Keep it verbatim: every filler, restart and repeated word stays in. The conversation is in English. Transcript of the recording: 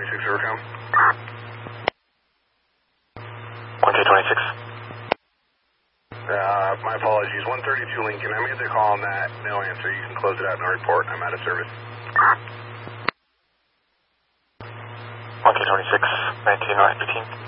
twenty-six, Overcome. one K twenty-six. Uh, my apologies, one thirty-two Lincoln. I made the call on that. No answer. You can close it out, no report. I'm out of service. one K twenty-six, nineteen, fifteen.